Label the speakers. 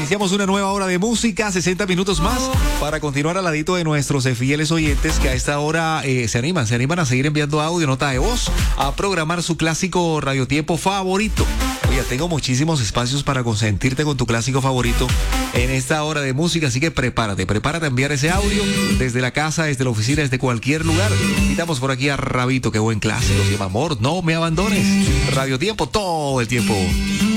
Speaker 1: Iniciamos una nueva hora de música, 60 minutos más para continuar al ladito de nuestros fieles oyentes que a esta hora se animan a seguir enviando audio, nota de voz, a programar su clásico radiotiempo favorito. Oye, tengo muchísimos espacios para consentirte con tu clásico favorito en esta hora de música, así que prepárate a enviar ese audio desde la casa, desde la oficina, desde cualquier lugar. Invitamos por aquí a Rabito, qué buen clásico, se llama Amor, no me abandones. Radiotiempo todo el tiempo.